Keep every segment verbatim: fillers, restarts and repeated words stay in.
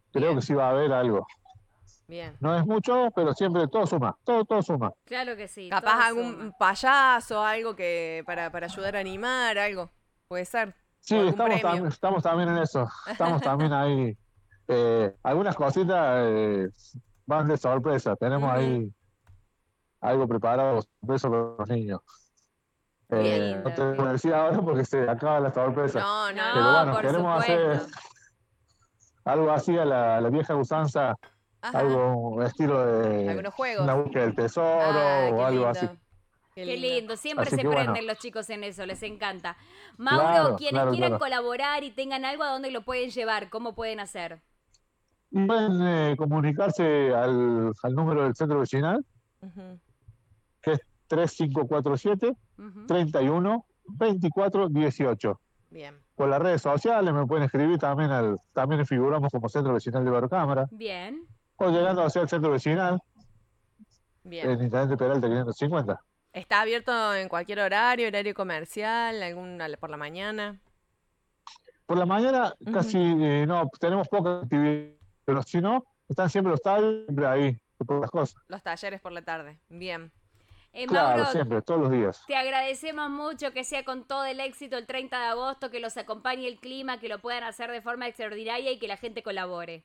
creo que Bien, sí va a haber algo. bien. No es mucho, pero siempre todo suma, todo, todo suma. Claro que sí, todo Capaz suma. algún payaso, algo que para, para ayudar a animar, algo. Puede ser. Sí, O algún estamos, premio. tam- estamos también en eso, estamos también ahí. Eh, algunas cositas eh, van de sorpresa, tenemos Ujú. ahí algo preparado, sorpresa para los niños. Qué Bien. Eh, no te lindo, voy a qué... decir ahora porque se acaba la sorpresa. No, no, Pero no. No, bueno, por queremos hacer supuesto. algo así a la, a la vieja usanza, Ajá. algo estilo de Algunos una juegos. búsqueda del tesoro Ah, o qué algo así. lindo. Qué Qué lindo. lindo, siempre Así se que bueno, prenden los chicos en eso, les encanta. Mauro, claro, quienes claro, quieran claro. colaborar y tengan algo, ¿a dónde lo pueden llevar? ¿Cómo pueden hacer? Y pueden eh, comunicarse al, al número del centro vecinal, Ujú. que es tres cinco cuatro siete, Ujú. tres uno, dos cuatro uno ocho. Bien. Por las redes sociales me pueden escribir también, al, también figuramos como Centro Vecinal de Barrio Cámara, Bien. o llegando hacia el Centro Vecinal, Bien. en Intendente Peralta quinientos cincuenta. ¿Está abierto en cualquier horario, horario comercial, algún a la- por la mañana? Por la mañana Ujú. casi eh, no, tenemos poca actividad, pero si no, están siempre los tallos, siempre ahí, por las cosas. Los talleres por la tarde. Bien. Eh, Claro, Mauro, siempre, todos los días. te agradecemos mucho que sea con todo el éxito el treinta de agosto, que los acompañe el clima, que lo puedan hacer de forma extraordinaria y que la gente colabore.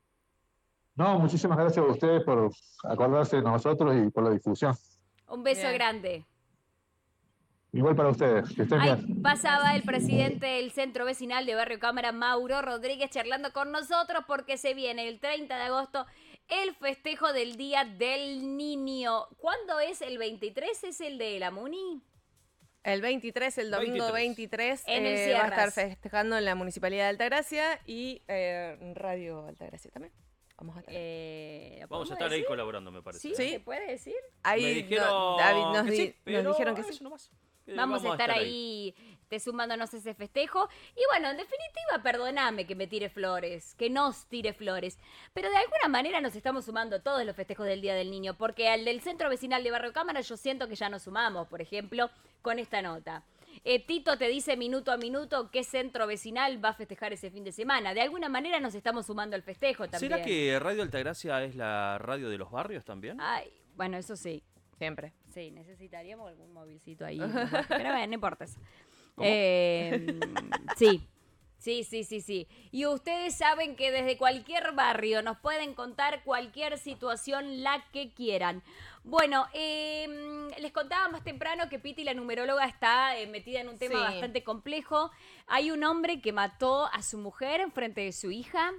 No, muchísimas gracias a ustedes por acordarse de nosotros y por la difusión. Un beso Bien. grande. Igual para ustedes, que estén Ahí bien. pasaba el presidente del centro vecinal de Barrio Cámara, Mauro Rodríguez, charlando con nosotros porque se viene el treinta de agosto el festejo del Día del Niño. ¿Cuándo es el veintitrés? ¿Es el de la Muni? El veintitrés, el domingo veintitrés. veintitrés, En el eh, va a estar Sierras. festejando en la Municipalidad de Altagracia y eh, Radio Altagracia también. Vamos a estar. Eh, ¿lo Vamos a podemos estar ahí decir? colaborando, me parece. ¿Sí? ¿eh? Sí. ¿Se puede decir? Ahí Me no- dijeron David nos, que di- sí, nos pero dijeron que sí. eso nomás. Que Vamos, a estar, ahí te sumándonos a ese festejo. Y bueno, en definitiva, perdoname que me tire flores, que nos tire flores. Pero de alguna manera nos estamos sumando todos los festejos del Día del Niño, porque al del Centro Vecinal de Barrio Cámara yo siento que ya nos sumamos, por ejemplo, con esta nota. Eh, Tito te dice minuto a minuto qué centro vecinal va a festejar ese fin de semana. De alguna manera nos estamos sumando al festejo también. ¿Será que Radio Altagracia es la radio de los barrios también? Ay, bueno, eso sí. Siempre. Sí, necesitaríamos algún movilcito ahí. mejor. Pero bueno, no importa eso. ¿Cómo? Eh, sí, sí, sí, sí, sí. Y ustedes saben que desde cualquier barrio nos pueden contar cualquier situación, la que quieran. Bueno, eh, les contaba más temprano que Piti, la numeróloga, está eh, metida en un tema Sí. bastante complejo. Hay un hombre que mató a su mujer en frente de su hija.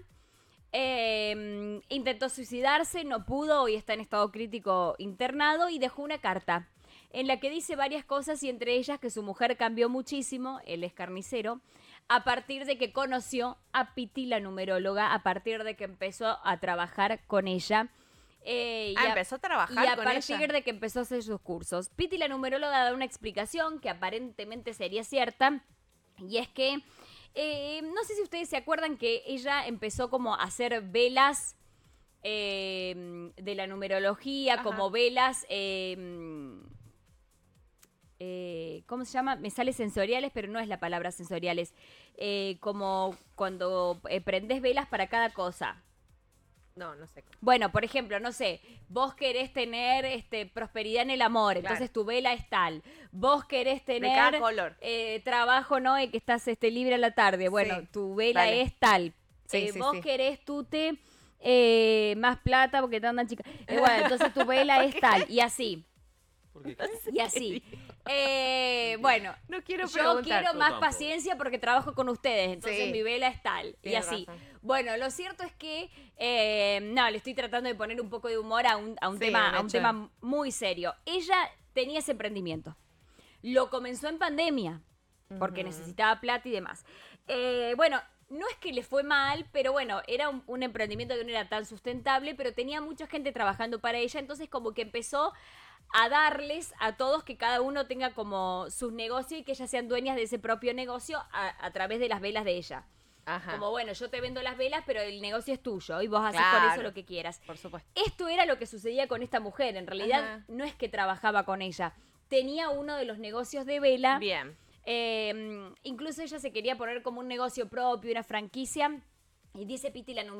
Eh, intentó suicidarse, no pudo, hoy está en estado crítico internado y dejó una carta en la que dice varias cosas y entre ellas que su mujer cambió muchísimo, él es carnicero, a partir de que conoció a Piti, la numeróloga, a partir de que empezó a trabajar con ella. Eh, y Ah, a- empezó a trabajar y a con partir ella. de que empezó a hacer sus cursos. Piti, la numeróloga, da una explicación que aparentemente sería cierta, y es que eh, no sé si ustedes se acuerdan que ella empezó como a hacer velas eh, de la numerología, Ajá. como velas, eh, eh, ¿cómo se llama? Me sale sensoriales, pero no es la palabra sensoriales. Eh, como cuando eh, prendés velas para cada cosa. No, no sé. Bueno, por ejemplo, no sé, vos querés tener este, prosperidad en el amor, Claro. entonces tu vela es tal. Vos querés De tener cada color. eh, trabajo, ¿no? Y que estás este, libre a la tarde. Bueno, Sí, tu vela dale. es tal. Sí, Eh, sí, vos sí. querés tute eh, más plata porque te andan chicas. Eh, bueno, entonces tu vela es tal. Y así. Porque Y así. Eh, bueno, No quiero yo preguntar. quiero Yo más tampoco. paciencia porque trabajo con ustedes, entonces Sí. mi vela es tal. Y Tienes así. razón. Bueno, lo cierto es que, eh, no, le estoy tratando de poner un poco de humor a un, a un Sí, tema, un a un hecho. tema muy serio. Ella tenía ese emprendimiento. Lo comenzó en pandemia, porque Ujú. necesitaba plata y demás. Eh, bueno, no es que le fue mal, pero bueno, era un, un emprendimiento que no era tan sustentable, pero tenía mucha gente trabajando para ella, entonces como que empezó a darles a todos que cada uno tenga como sus negocios y que ellas sean dueñas de ese propio negocio a, a través de las velas de ella. Ajá. Como bueno, yo te vendo las velas, pero el negocio es tuyo y vos haces Claro. con eso lo que quieras. Por supuesto. Esto era lo que sucedía con esta mujer. En realidad Ajá. no es que trabajaba con ella. Tenía uno de los negocios de vela. Bien. Eh, incluso ella se quería poner como un negocio propio, una franquicia. Y dice Piti la